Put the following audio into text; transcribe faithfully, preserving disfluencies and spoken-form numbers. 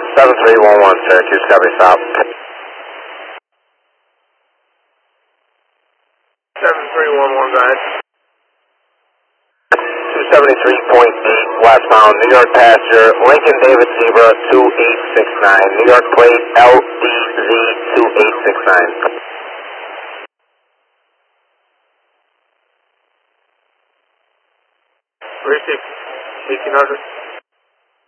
seven three one one, Syracuse, copy, stop. seven three one one, go ahead. two seventy-three point eight westbound, New York passenger, Lincoln David Zebra two eight six nine, New York plate L D Z two eight six nine. Receive, eighteen hundred.